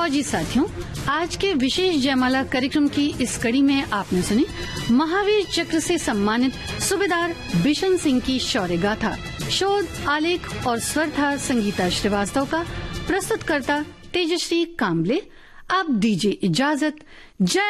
फौजी साथियों, आज के विशेष जयमाला कार्यक्रम की इस कड़ी में आपने सुनी महावीर चक्र से सम्मानित सूबेदार बिशन सिंह की शौर्य गाथा। शोध, आलेख और स्वर था संगीता श्रीवास्तव का। प्रस्तुतकर्ता तेजश्री काम्बले। अब दीजिए इजाजत। जय